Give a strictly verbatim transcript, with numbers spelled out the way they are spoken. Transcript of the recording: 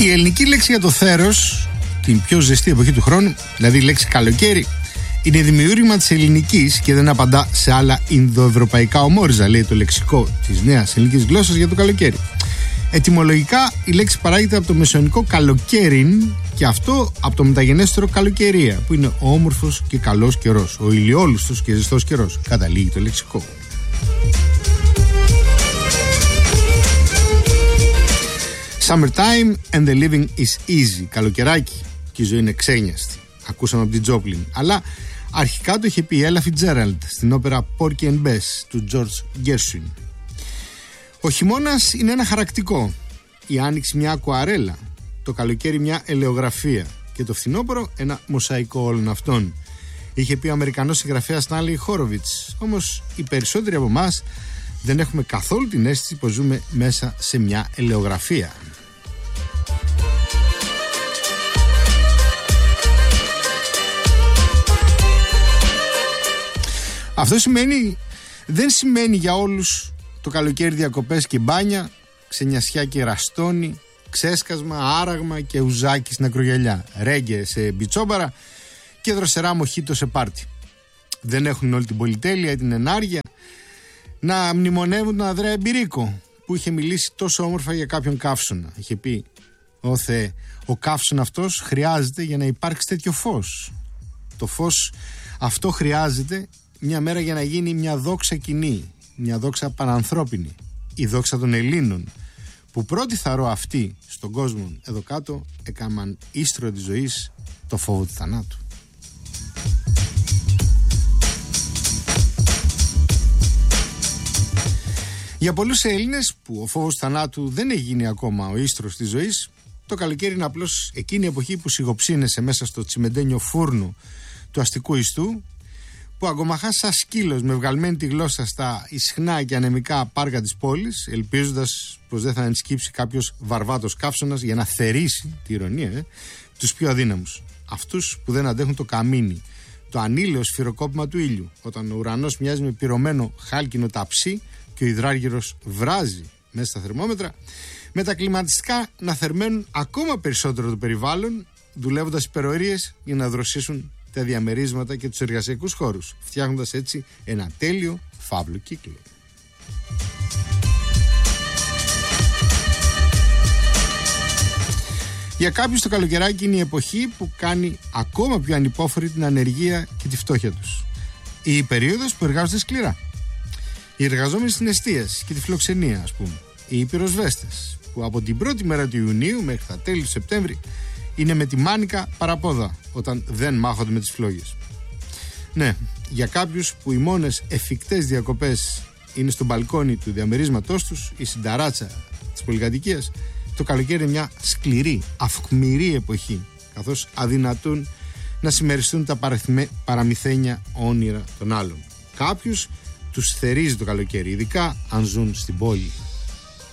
Η ελληνική λέξη για το θέρος, την πιο ζεστή εποχή του χρόνου, δηλαδή η λέξη καλοκαίρι, είναι δημιούργημα της ελληνικής και δεν απαντά σε άλλα ινδοευρωπαϊκά ομόριζα, λέει το λεξικό της νέας ελληνικής γλώσσας για το καλοκαίρι. Ετυμολογικά η λέξη παράγεται από το μεσαιωνικό καλοκαίριν και αυτό από το μεταγενέστερο καλοκαιρία, που είναι ο όμορφος και καλός καιρός, ο ηλιόλουστος και ζεστός καιρός. Καταλήγει το λεξικό. Summertime and the living is easy. Καλοκαιράκι και η ζωή είναι ξένιαστη. Ακούσαμε από την Τζόπλιν. Αλλά αρχικά το είχε πει η Ella Fitzgerald στην όπερα Porgy and Bess του George Gershwin. Ο χειμώνας είναι ένα χαρακτικό. Η άνοιξη μια ακουαρέλα. Το καλοκαίρι μια ελαιογραφία. Και το φθινόπωρο ένα μοσαϊκό όλων αυτών. Είχε πει ο Αμερικανός συγγραφέας Stanley Horowitz. Όμως οι περισσότεροι από εμάς δεν έχουμε καθόλου την αίσθηση πως ζούμε μέσα σε μια ελαιογραφία. Αυτό σημαίνει, δεν σημαίνει για όλους το καλοκαίρι διακοπές και μπάνια, ξενιασιά και ραστόνι, ξέσκασμα, άραγμα και ουζάκι στην ακρογιαλιά, ρέγγε σε μπιτσόμπαρα και δροσερά μοχίτο σε πάρτι. Δεν έχουν όλη την πολυτέλεια ή την ενάργεια να μνημονεύουν τον Ανδρέα Εμπειρίκο, που είχε μιλήσει τόσο όμορφα για κάποιον καύσωνα. Είχε πει: «Ω Θεέ, ο καύσωνα αυτός χρειάζεται για να υπάρξει τέτοιο φως. Το φως αυτό χρειάζεται μια μέρα για να γίνει μια δόξα κοινή, μια δόξα πανανθρώπινη, η δόξα των Ελλήνων, που πρώτη θαρώ αυτοί στον κόσμο εδώ κάτω έκαναν ίστρο της ζωής το φόβο του θανάτου». Για πολλούς Έλληνες που ο φόβος θανάτου δεν έχει γίνει ακόμα ο ίστρος της ζωής, το καλοκαίρι είναι απλώς εκείνη η εποχή που σιγοψύνεσαι μέσα στο τσιμεντένιο φούρνο του αστικού ιστού, που αγκομαχάς σαν σκύλος με βγαλμένη τη γλώσσα στα ισχνά και ανεμικά πάρκα της πόλης, ελπίζοντας πως δεν θα ενσκύψει κάποιος βαρβάτος καύσωνας για να θερήσει, τη ηρωνία, ε, τους πιο αδύναμους. Αυτούς που δεν αντέχουν το καμίνι, το ανήλαιο σφυροκόπημα του ήλιου, όταν ο ουρανός μοιάζει με πυρωμένο χάλκινο ταψί και ο υδράργυρος βράζει μέσα στα θερμόμετρα, με τα κλιματιστικά να θερμαίνουν ακόμα περισσότερο το περιβάλλον, δουλεύοντας υπερορίες για να δροσίσουν τα διαμερίσματα και τους εργασιακούς χώρους, φτιάχνοντας έτσι ένα τέλειο φαύλο κύκλο. Για κάποιους το καλοκαιράκι είναι η εποχή που κάνει ακόμα πιο ανυπόφορη την ανεργία και τη φτώχεια τους. Η περίοδος που εργάζονται σκληρά. Οι εργαζόμενοι στην εστίαση και τη φιλοξενία, ας πούμε. Οι πυροσβέστες, που από την πρώτη μέρα του Ιουνίου μέχρι τα τέλη του Σεπτέμβρη είναι με τη μάνικα παραπόδα όταν δεν μάχονται με τις φλόγες. Ναι, για κάποιους που οι μόνες εφικτές διακοπές είναι στο μπαλκόνι του διαμερίσματός τους ή στην ταράτσα της πολυκατοικίας, το καλοκαίρι είναι μια σκληρή, αυχμηρή εποχή, καθώς αδυνατούν να συμμεριστούν τα παραμυθένια όνειρα των άλλων. Κάποιους τους θερίζει το καλοκαίρι, ειδικά αν ζουν στην πόλη.